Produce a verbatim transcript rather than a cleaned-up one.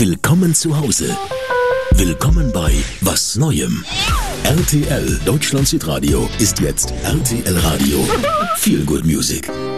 Willkommen zu Hause. Willkommen bei Was Neuem. R T L Deutschland Südradio ist jetzt R T L Radio. Feel Good Music.